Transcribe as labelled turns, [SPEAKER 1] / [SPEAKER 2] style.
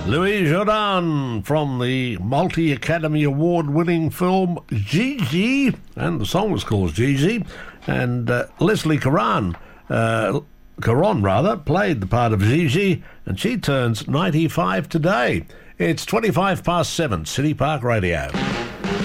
[SPEAKER 1] Louis Jourdan from the multi-Academy Award-winning film Gigi, and the song was called Gigi, and Leslie Caron, played the part of Gigi, and she turns 95 today. It's 7:25, City Park Radio.